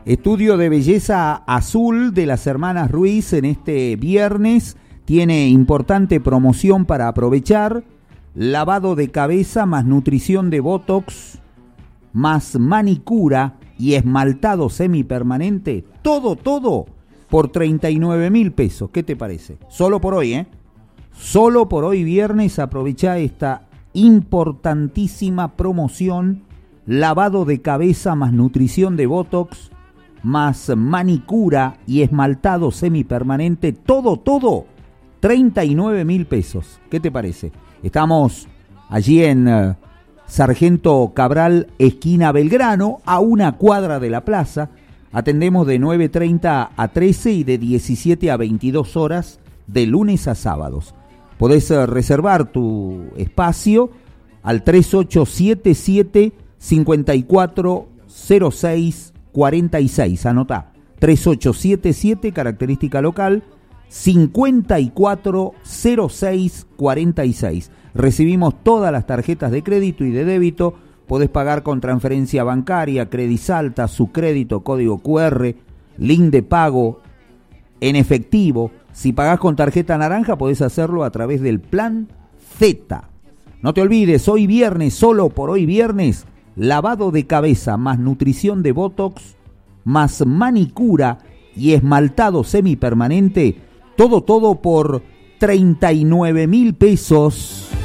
Estudio de belleza azul de las hermanas Ruiz en este viernes. Tiene importante promoción para aprovechar. Lavado de cabeza más nutrición de Botox, más manicura y esmaltado semipermanente. Todo por 39.000 pesos. ¿Qué te parece? Solo por hoy, Solo por hoy viernes aprovecha esta importantísima promoción. Lavado de cabeza más nutrición de Botox, más manicura y esmaltado semipermanente. Todo 39.000 pesos. ¿Qué te parece? Estamos allí en Sargento Cabral, esquina Belgrano, a una cuadra de la plaza. Atendemos de 9:30 a 13 y de 17 a 22 horas de lunes a sábados. Podés reservar tu espacio al 3877-540646. Anotá, 3877, característica local, 540646. Recibimos todas las tarjetas de crédito y de débito. Podés pagar con transferencia bancaria, Credisalta, su crédito, código QR, link de pago en efectivo. Si pagás con tarjeta naranja, podés hacerlo a través del plan Z. No te olvides, hoy viernes, solo por hoy viernes, lavado de cabeza más nutrición de Botox, más manicura y esmaltado semipermanente. Todo por 39.000 pesos.